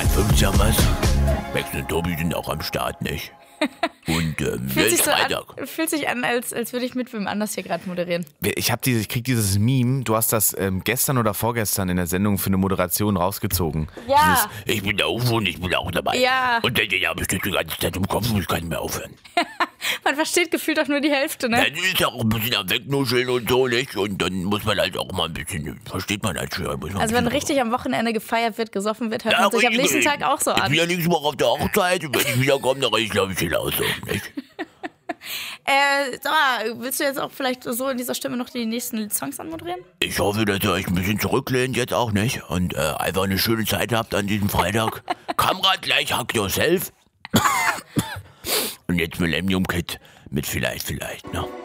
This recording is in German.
52 haben wir's. Max und Tobi sind auch am Start, nicht? Und Fühlt sich an, als würde ich mit wem anders hier gerade moderieren. Ich krieg dieses Meme, du hast das gestern oder vorgestern in der Sendung für eine Moderation rausgezogen. Ja. Ich bin da und ich bin auch dabei. Ja. Und dann bestimmt die ganze Zeit im Kopf und ich kann nicht mehr aufhören. Man versteht gefühlt auch nur die Hälfte, ne? Dann ist ja auch ein bisschen am Wegnuscheln und so, nicht? Und dann muss man halt auch mal ein bisschen, versteht man halt schwer. Also wenn richtig am Wochenende gefeiert wird, gesoffen wird, hört man sich am nächsten Tag auch so Ich an. bin ja nächste Woche auf der Hochzeit und wenn ich wiederkomme, dann reiche ich, glaube ich, viel aus, nicht? Sag mal, willst du jetzt auch vielleicht so in dieser Stimme noch die nächsten Songs anmoderieren? Ich hoffe, dass ihr euch ein bisschen zurücklehnt, jetzt auch nicht. Und einfach eine schöne Zeit habt an diesem Freitag. Kamerad gleich, hack yourself. Und jetzt Millennium Kid mit vielleicht, ne?